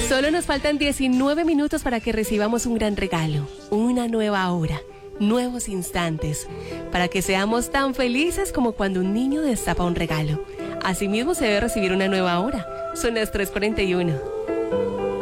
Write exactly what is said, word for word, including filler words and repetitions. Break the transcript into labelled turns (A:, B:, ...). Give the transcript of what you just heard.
A: Solo nos faltan diecinueve minutos para que recibamos un gran regalo, una nueva hora, nuevos instantes, para que seamos tan felices como cuando un niño destapa un regalo. Asimismo se debe recibir una nueva hora. Son las tres cuarenta y uno.